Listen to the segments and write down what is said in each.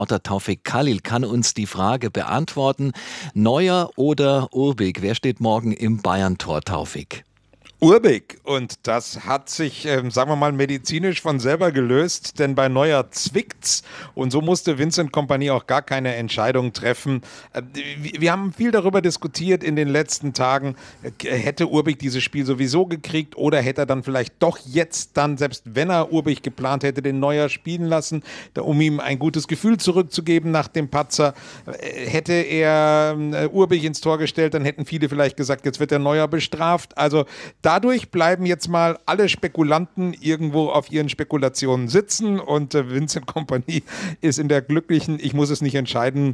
Reporter Taufik Khalil kann uns die Frage beantworten. Neuer oder Urbik? Wer steht morgen im Bayern-Tor, Taufik? Urbik. Und das hat sich, sagen wir mal, medizinisch von selber gelöst, denn bei Neuer zwickt's. Und so musste Vincent Kompany auch gar keine Entscheidung treffen. Wir haben viel darüber diskutiert in den letzten Tagen. Hätte Urbik dieses Spiel sowieso gekriegt oder hätte er dann vielleicht doch jetzt dann, selbst wenn er Urbik geplant hätte, den Neuer spielen lassen, um ihm ein gutes Gefühl zurückzugeben nach dem Patzer. Hätte er Urbik ins Tor gestellt, dann hätten viele vielleicht gesagt, jetzt wird der Neuer bestraft. Also dadurch bleiben jetzt mal alle Spekulanten irgendwo auf ihren Spekulationen sitzen und Vincent Kompany ist in der glücklichen, ich muss es nicht entscheiden,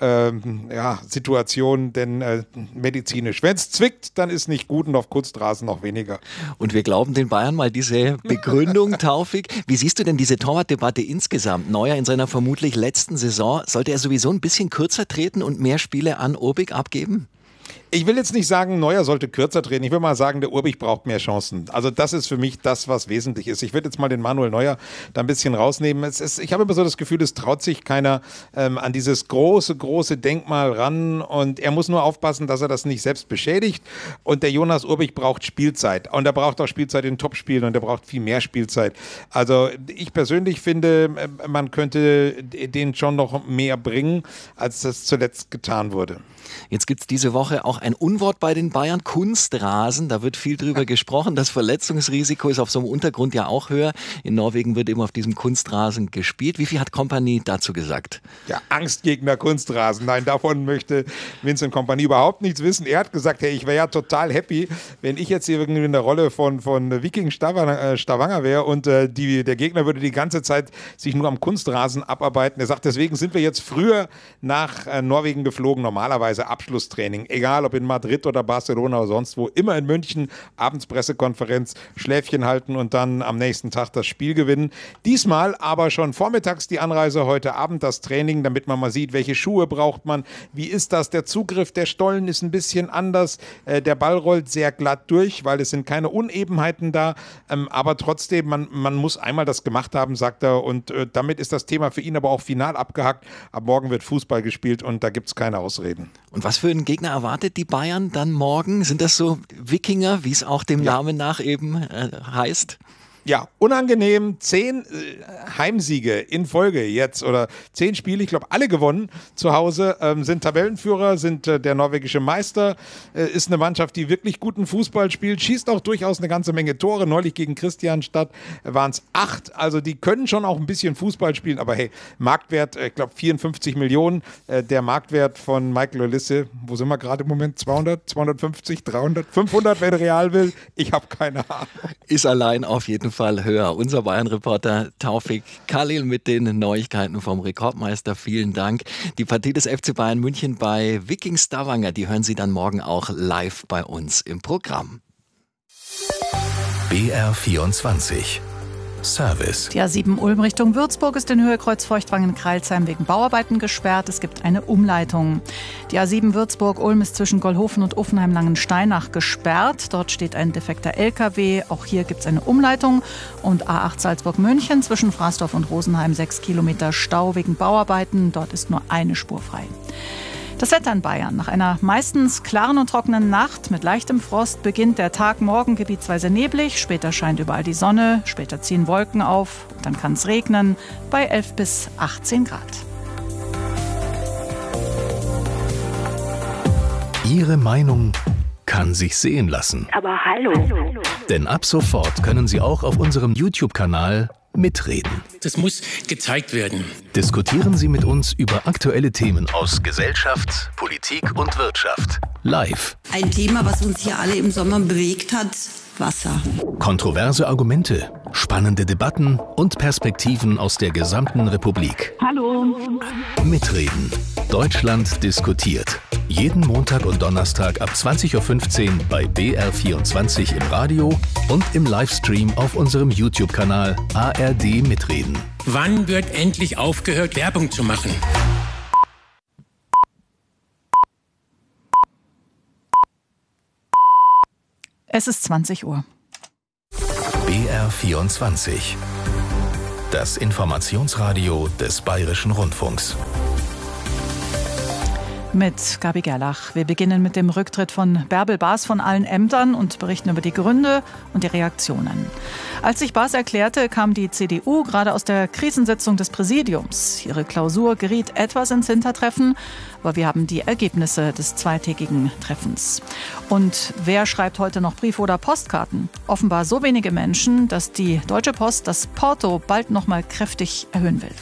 Situation, denn medizinisch. Wenn es zwickt, dann ist nicht gut und auf Kunstrasen noch weniger. Und wir glauben den Bayern mal diese Begründung, Taufik. Wie siehst du denn diese Torwartdebatte insgesamt? Neuer in seiner vermutlich letzten Saison, sollte er sowieso ein bisschen kürzer treten und mehr Spiele an Urbik abgeben? Ich will jetzt nicht sagen, Neuer sollte kürzer treten. Ich will mal sagen, der Urbik braucht mehr Chancen. Also das ist für mich das, was wesentlich ist. Ich würde jetzt mal den Manuel Neuer da ein bisschen rausnehmen. Ich habe immer so das Gefühl, es traut sich keiner an dieses große Denkmal ran. Und er muss nur aufpassen, dass er das nicht selbst beschädigt. Und der Jonas Urbik braucht Spielzeit. Und er braucht auch Spielzeit in Topspielen. Und er braucht viel mehr Spielzeit. Also ich persönlich finde, man könnte den schon noch mehr bringen, als das zuletzt getan wurde. Jetzt gibt es diese Woche auch ein Unwort bei den Bayern, Kunstrasen. Da wird viel drüber gesprochen. Das Verletzungsrisiko ist auf so einem Untergrund ja auch höher. In Norwegen wird eben auf diesem Kunstrasen gespielt. Wie viel hat Kompany dazu gesagt? Ja, Angstgegner Kunstrasen. Nein, davon möchte Vincent Kompany überhaupt nichts wissen. Er hat gesagt, hey, ich wäre ja total happy, wenn ich jetzt hier irgendwie in der Rolle von Viking Stavanger wäre und der Gegner würde die ganze Zeit sich nur am Kunstrasen abarbeiten. Er sagt, deswegen sind wir jetzt früher nach Norwegen geflogen, normalerweise Abschlusstraining, egal ob in Madrid oder Barcelona oder sonst wo, immer in München, abends Pressekonferenz, Schläfchen halten und dann am nächsten Tag das Spiel gewinnen. Diesmal aber schon vormittags die Anreise, heute Abend das Training, damit man mal sieht, welche Schuhe braucht man, wie ist das, der Zugriff, der Stollen ist ein bisschen anders, der Ball rollt sehr glatt durch, weil es sind keine Unebenheiten da, aber trotzdem, man muss einmal das gemacht haben, sagt er, und damit ist das Thema für ihn aber auch final abgehakt. Ab morgen wird Fußball gespielt und da gibt es keine Ausreden. Und was für einen Gegner erwartet die Bayern dann morgen? Sind das so Wikinger, wie es auch dem Namen nach eben heißt? Ja, unangenehm. 10 Heimsiege in Folge jetzt oder 10 Spiele, ich glaube alle gewonnen zu Hause, sind Tabellenführer, sind der norwegische Meister, ist eine Mannschaft, die wirklich guten Fußball spielt, schießt auch durchaus eine ganze Menge Tore. Neulich gegen Christianstadt waren es 8, also die können schon auch ein bisschen Fußball spielen, aber hey, Marktwert, ich glaube 54 Millionen, der Marktwert von Michael Olise, wo sind wir gerade im Moment? 200, 250, 300, 500, wenn Real will? Ich habe keine Ahnung. Ist allein auf jeden Fall höher. Unser Bayern-Reporter Taufik Khalil mit den Neuigkeiten vom Rekordmeister. Vielen Dank. Die Partie des FC Bayern München bei Viking Stavanger, die hören Sie dann morgen auch live bei uns im Programm. BR24 Service. Die A7 Ulm Richtung Würzburg ist in Höhe Kreuz Feuchtwangen-Kreilsheim wegen Bauarbeiten gesperrt. Es gibt eine Umleitung. Die A7 Würzburg-Ulm ist zwischen Gollhofen und Uffenheim-Langensteinach gesperrt. Dort steht ein defekter LKW. Auch hier gibt es eine Umleitung. Und A8 Salzburg-München zwischen Fraßdorf und Rosenheim 6 Kilometer Stau wegen Bauarbeiten. Dort ist nur eine Spur frei. Das Wetter in Bayern. Nach einer meistens klaren und trockenen Nacht mit leichtem Frost beginnt der Tag morgen gebietsweise neblig. Später scheint überall die Sonne, später ziehen Wolken auf. Dann kann es regnen bei 11 bis 18 Grad. Ihre Meinung kann sich sehen lassen. Aber hallo. Denn ab sofort können Sie auch auf unserem YouTube-Kanal mitreden. Das muss gezeigt werden. Diskutieren Sie mit uns über aktuelle Themen aus Gesellschaft, Politik und Wirtschaft. Live. Ein Thema, was uns hier alle im Sommer bewegt hat, Wasser. Kontroverse Argumente, spannende Debatten und Perspektiven aus der gesamten Republik. Hallo. Mitreden. Deutschland diskutiert. Jeden Montag und Donnerstag ab 20.15 Uhr bei BR24 im Radio und im Livestream auf unserem YouTube-Kanal ARD Mitreden. Wann wird endlich aufgehört, Werbung zu machen? Es ist 20 Uhr. BR24. das Informationsradio des Bayerischen Rundfunks. Mit Gabi Gerlach. Wir beginnen mit dem Rücktritt von Bärbel Baas von allen Ämtern und berichten über die Gründe und die Reaktionen. Als sich Baas erklärte, kam die CDU gerade aus der Krisensitzung des Präsidiums. Ihre Klausur geriet etwas ins Hintertreffen, aber wir haben die Ergebnisse des zweitägigen Treffens. Und wer schreibt heute noch Briefe oder Postkarten? Offenbar so wenige Menschen, dass die Deutsche Post das Porto bald noch mal kräftig erhöhen will.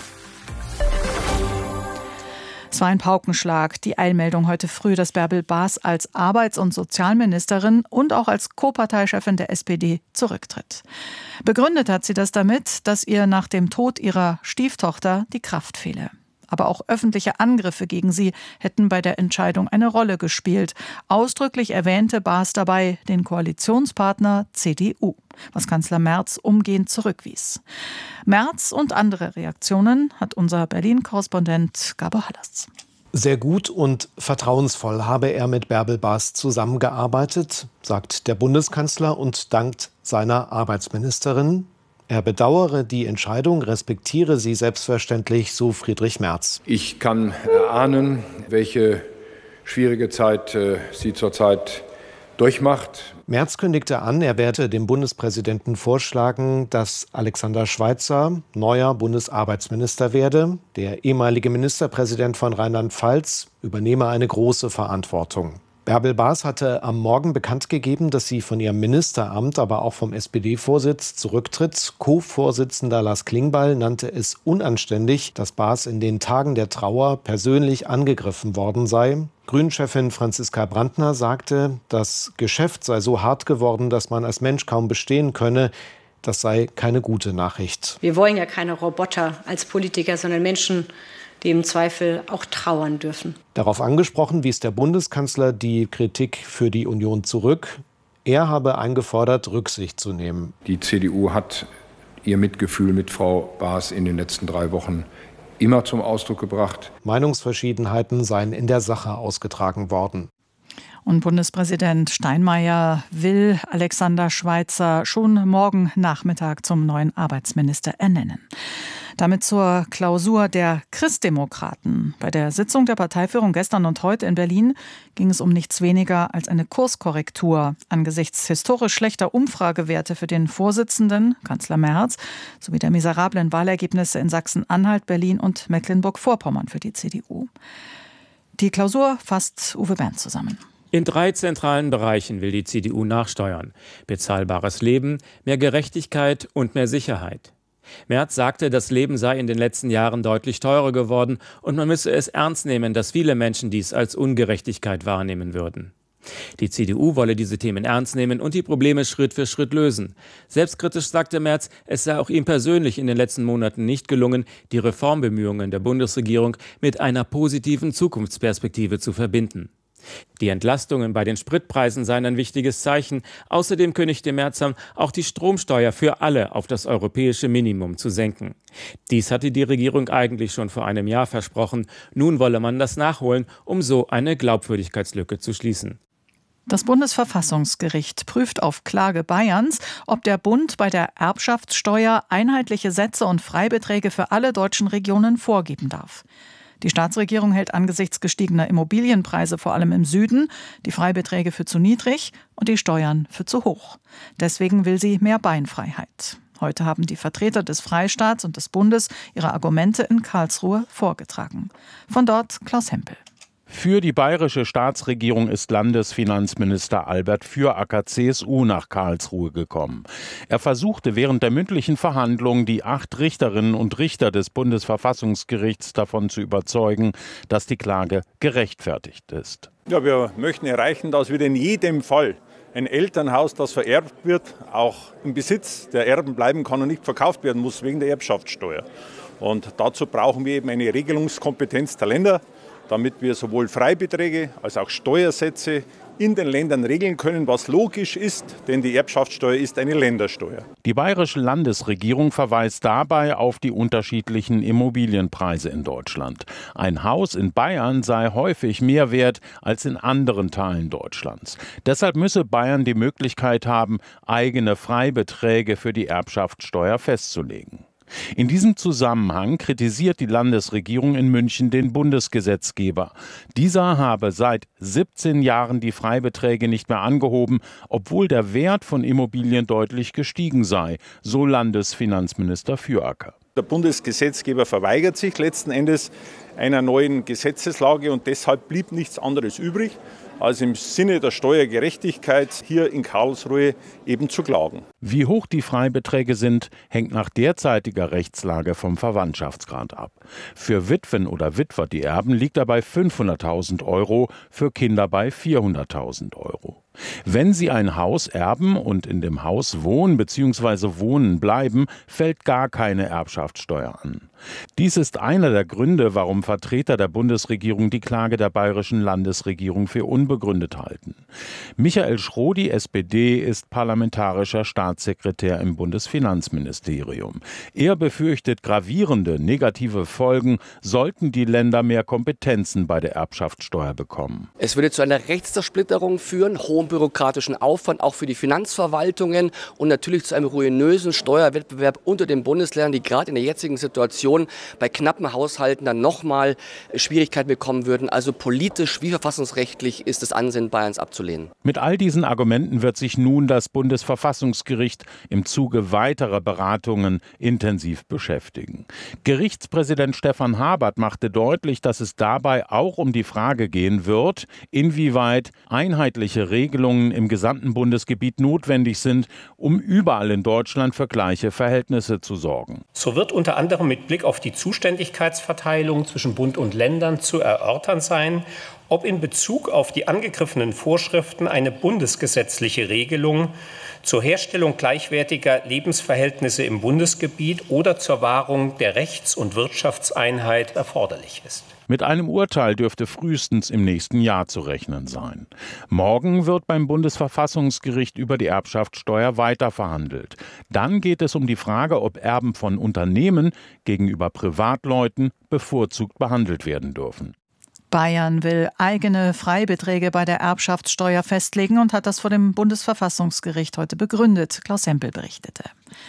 Es war ein Paukenschlag, die Eilmeldung heute früh, dass Bärbel Baas als Arbeits- und Sozialministerin und auch als Co-Parteichefin der SPD zurücktritt. Begründet hat sie das damit, dass ihr nach dem Tod ihrer Stieftochter die Kraft fehle. Aber auch öffentliche Angriffe gegen sie hätten bei der Entscheidung eine Rolle gespielt. Ausdrücklich erwähnte Baas dabei den Koalitionspartner CDU, was Kanzler Merz umgehend zurückwies. Merz und andere Reaktionen hat unser Berlin-Korrespondent Gabor Hallas. Sehr gut und vertrauensvoll habe er mit Bärbel Baas zusammengearbeitet, sagt der Bundeskanzler und dankt seiner Arbeitsministerin. Er bedauere die Entscheidung, respektiere sie selbstverständlich, so Friedrich Merz. Ich kann erahnen, welche schwierige Zeit sie zurzeit durchmacht. Merz kündigte an, er werde dem Bundespräsidenten vorschlagen, dass Alexander Schweitzer neuer Bundesarbeitsminister werde. Der ehemalige Ministerpräsident von Rheinland-Pfalz übernehme eine große Verantwortung. Bärbel Baas hatte am Morgen bekannt gegeben, dass sie von ihrem Ministeramt, aber auch vom SPD-Vorsitz zurücktritt. Co-Vorsitzender Lars Klingbeil nannte es unanständig, dass Baas in den Tagen der Trauer persönlich angegriffen worden sei. Grünen-Chefin Franziska Brandner sagte, das Geschäft sei so hart geworden, dass man als Mensch kaum bestehen könne. Das sei keine gute Nachricht. Wir wollen ja keine Roboter als Politiker, sondern Menschen, die im Zweifel auch trauern dürfen. Darauf angesprochen wies der Bundeskanzler die Kritik für die Union zurück. Er habe eingefordert, Rücksicht zu nehmen. Die CDU hat ihr Mitgefühl mit Frau Baas in den letzten 3 Wochen immer zum Ausdruck gebracht. Meinungsverschiedenheiten seien in der Sache ausgetragen worden. Und Bundespräsident Steinmeier will Alexander Schweitzer schon morgen Nachmittag zum neuen Arbeitsminister ernennen. Damit zur Klausur der Christdemokraten. Bei der Sitzung der Parteiführung gestern und heute in Berlin ging es um nichts weniger als eine Kurskorrektur angesichts historisch schlechter Umfragewerte für den Vorsitzenden, Kanzler Merz, sowie der miserablen Wahlergebnisse in Sachsen-Anhalt, Berlin und Mecklenburg-Vorpommern für die CDU. Die Klausur fasst Uwe Bernd zusammen. In 3 zentralen Bereichen will die CDU nachsteuern. Bezahlbares Leben, mehr Gerechtigkeit und mehr Sicherheit. Merz sagte, das Leben sei in den letzten Jahren deutlich teurer geworden und man müsse es ernst nehmen, dass viele Menschen dies als Ungerechtigkeit wahrnehmen würden. Die CDU wolle diese Themen ernst nehmen und die Probleme Schritt für Schritt lösen. Selbstkritisch sagte Merz, es sei auch ihm persönlich in den letzten Monaten nicht gelungen, die Reformbemühungen der Bundesregierung mit einer positiven Zukunftsperspektive zu verbinden. Die Entlastungen bei den Spritpreisen seien ein wichtiges Zeichen. Außerdem kündigte Merz an, auch die Stromsteuer für alle auf das europäische Minimum zu senken. Dies hatte die Regierung eigentlich schon vor einem Jahr versprochen. Nun wolle man das nachholen, um so eine Glaubwürdigkeitslücke zu schließen. Das Bundesverfassungsgericht prüft auf Klage Bayerns, ob der Bund bei der Erbschaftssteuer einheitliche Sätze und Freibeträge für alle deutschen Regionen vorgeben darf. Die Staatsregierung hält angesichts gestiegener Immobilienpreise vor allem im Süden die Freibeträge für zu niedrig und die Steuern für zu hoch. Deswegen will sie mehr Beinfreiheit. Heute haben die Vertreter des Freistaats und des Bundes ihre Argumente in Karlsruhe vorgetragen. Von dort Klaus Hempel. Für die bayerische Staatsregierung ist Landesfinanzminister Albert Füracker, CSU, nach Karlsruhe gekommen. Er versuchte während der mündlichen Verhandlungen die 8 Richterinnen und Richter des Bundesverfassungsgerichts davon zu überzeugen, dass die Klage gerechtfertigt ist. Ja, wir möchten erreichen, dass wieder in jedem Fall ein Elternhaus, das vererbt wird, auch im Besitz der Erben bleiben kann und nicht verkauft werden muss wegen der Erbschaftssteuer. Und dazu brauchen wir eben eine Regelungskompetenz der Länder, damit wir sowohl Freibeträge als auch Steuersätze in den Ländern regeln können, was logisch ist, denn die Erbschaftssteuer ist eine Ländersteuer. Die bayerische Landesregierung verweist dabei auf die unterschiedlichen Immobilienpreise in Deutschland. Ein Haus in Bayern sei häufig mehr wert als in anderen Teilen Deutschlands. Deshalb müsse Bayern die Möglichkeit haben, eigene Freibeträge für die Erbschaftssteuer festzulegen. In diesem Zusammenhang kritisiert die Landesregierung in München den Bundesgesetzgeber. Dieser habe seit 17 Jahren die Freibeträge nicht mehr angehoben, obwohl der Wert von Immobilien deutlich gestiegen sei, so Landesfinanzminister Füracker. Der Bundesgesetzgeber verweigert sich letzten Endes einer neuen Gesetzeslage und deshalb blieb nichts anderes übrig, als im Sinne der Steuergerechtigkeit hier in Karlsruhe eben zu klagen. Wie hoch die Freibeträge sind, hängt nach derzeitiger Rechtslage vom Verwandtschaftsgrad ab. Für Witwen oder Witwer, die erben, liegt er bei 500.000 €, für Kinder bei 400.000 €. Wenn sie ein Haus erben und in dem Haus wohnen bzw. wohnen bleiben, fällt gar keine Erbschaftssteuer an. Dies ist einer der Gründe, warum Vertreter der Bundesregierung die Klage der bayerischen Landesregierung für unbegründet halten. Michael Schrodi, SPD, ist parlamentarischer Staatssekretär im Bundesfinanzministerium. Er befürchtet gravierende negative Folgen, sollten die Länder mehr Kompetenzen bei der Erbschaftssteuer bekommen. Es würde zu einer Rechtszersplitterung führen, hohen bürokratischen Aufwand auch für die Finanzverwaltungen und natürlich zu einem ruinösen Steuerwettbewerb unter den Bundesländern, die gerade in der jetzigen Situation bei knappen Haushalten dann nochmal Schwierigkeiten bekommen würden. Also politisch wie verfassungsrechtlich ist das Ansinnen Bayerns abzulehnen. Mit all diesen Argumenten wird sich nun das Bundesverfassungsgericht im Zuge weiterer Beratungen intensiv beschäftigen. Gerichtspräsident Stefan Habert machte deutlich, dass es dabei auch um die Frage gehen wird, inwieweit einheitliche Regelungen im gesamten Bundesgebiet notwendig sind, um überall in Deutschland für gleiche Verhältnisse zu sorgen. So wird unter anderem mit Blick auf die Zuständigkeitsverteilung zwischen Bund und Ländern zu erörtern sein, ob in Bezug auf die angegriffenen Vorschriften eine bundesgesetzliche Regelung zur Herstellung gleichwertiger Lebensverhältnisse im Bundesgebiet oder zur Wahrung der Rechts- und Wirtschaftseinheit erforderlich ist. Mit einem Urteil dürfte frühestens im nächsten Jahr zu rechnen sein. Morgen wird beim Bundesverfassungsgericht über die Erbschaftssteuer weiter verhandelt. Dann geht es um die Frage, ob Erben von Unternehmen gegenüber Privatleuten bevorzugt behandelt werden dürfen. Bayern will eigene Freibeträge bei der Erbschaftssteuer festlegen und hat das vor dem Bundesverfassungsgericht heute begründet. Klaus Hempel berichtete.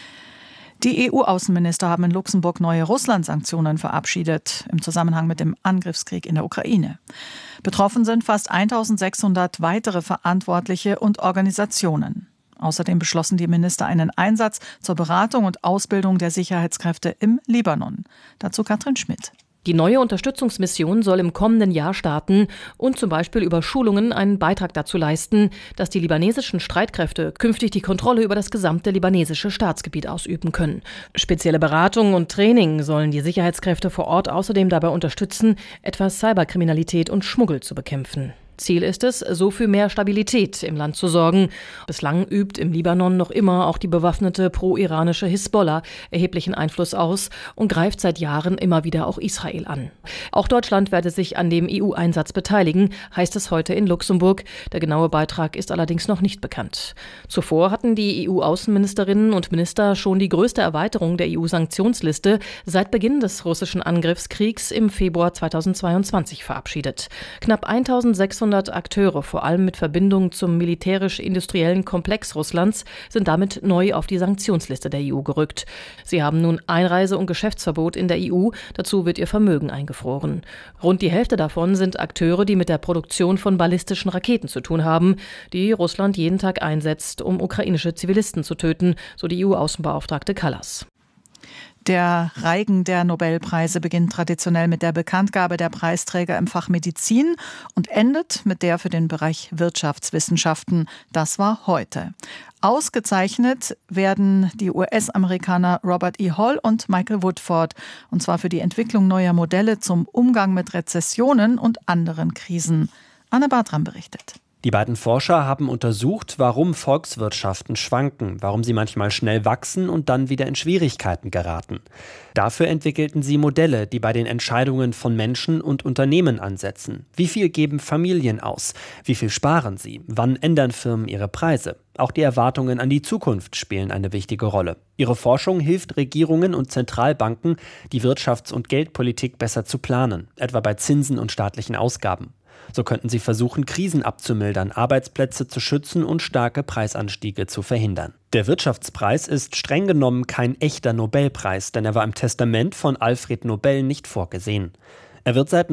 Die EU-Außenminister haben in Luxemburg neue Russland-Sanktionen verabschiedet im Zusammenhang mit dem Angriffskrieg in der Ukraine. Betroffen sind fast 1.600 weitere Verantwortliche und Organisationen. Außerdem beschlossen die Minister einen Einsatz zur Beratung und Ausbildung der Sicherheitskräfte im Libanon. Dazu Katrin Schmidt. Die neue Unterstützungsmission soll im kommenden Jahr starten und zum Beispiel über Schulungen einen Beitrag dazu leisten, dass die libanesischen Streitkräfte künftig die Kontrolle über das gesamte libanesische Staatsgebiet ausüben können. Spezielle Beratung und Training sollen die Sicherheitskräfte vor Ort außerdem dabei unterstützen, etwa Cyberkriminalität und Schmuggel zu bekämpfen. Ziel ist es, so für mehr Stabilität im Land zu sorgen. Bislang übt im Libanon noch immer auch die bewaffnete pro-iranische Hisbollah erheblichen Einfluss aus und greift seit Jahren immer wieder auch Israel an. Auch Deutschland werde sich an dem EU-Einsatz beteiligen, heißt es heute in Luxemburg. Der genaue Beitrag ist allerdings noch nicht bekannt. Zuvor hatten die EU-Außenministerinnen und Minister schon die größte Erweiterung der EU-Sanktionsliste seit Beginn des russischen Angriffskriegs im Februar 2022 verabschiedet. Knapp 1.600 Akteure, vor allem mit Verbindung zum militärisch-industriellen Komplex Russlands, sind damit neu auf die Sanktionsliste der EU gerückt. Sie haben nun Einreise- und Geschäftsverbot in der EU, dazu wird ihr Vermögen eingefroren. Rund die Hälfte davon sind Akteure, die mit der Produktion von ballistischen Raketen zu tun haben, die Russland jeden Tag einsetzt, um ukrainische Zivilisten zu töten, so die EU-Außenbeauftragte Kallas. Der Reigen der Nobelpreise beginnt traditionell mit der Bekanntgabe der Preisträger im Fach Medizin und endet mit der für den Bereich Wirtschaftswissenschaften. Das war heute. Ausgezeichnet werden die US-Amerikaner Robert E. Hall und Michael Woodford, und zwar für die Entwicklung neuer Modelle zum Umgang mit Rezessionen und anderen Krisen. Anne Bartram berichtet. Die beiden Forscher haben untersucht, warum Volkswirtschaften schwanken, warum sie manchmal schnell wachsen und dann wieder in Schwierigkeiten geraten. Dafür entwickelten sie Modelle, die bei den Entscheidungen von Menschen und Unternehmen ansetzen. Wie viel geben Familien aus? Wie viel sparen sie? Wann ändern Firmen ihre Preise? Auch die Erwartungen an die Zukunft spielen eine wichtige Rolle. Ihre Forschung hilft Regierungen und Zentralbanken, die Wirtschafts- und Geldpolitik besser zu planen, etwa bei Zinsen und staatlichen Ausgaben. So könnten sie versuchen, Krisen abzumildern, Arbeitsplätze zu schützen und starke Preisanstiege zu verhindern. Der Wirtschaftspreis ist streng genommen kein echter Nobelpreis, denn er war im Testament von Alfred Nobel nicht vorgesehen. Er wird seit